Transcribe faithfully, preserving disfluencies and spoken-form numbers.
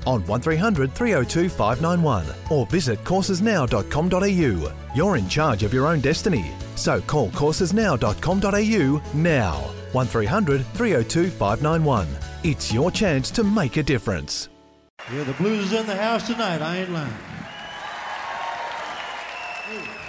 on one three hundred, three oh two, five nine one or visit courses now dot com dot a u. You're in charge of your own destiny, so call courses now dot com dot a u now. one three hundred, three oh two, five nine one. It's your chance to make a difference. Yeah, the Blues is in the house tonight. I ain't lying. Ooh.